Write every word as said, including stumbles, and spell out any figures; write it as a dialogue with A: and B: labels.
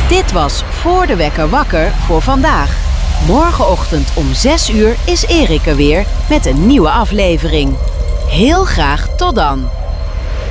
A: Dit was Voor de Wekker Wakker voor vandaag. Morgenochtend om zes uur is Erik er weer met een nieuwe aflevering. Heel graag tot dan.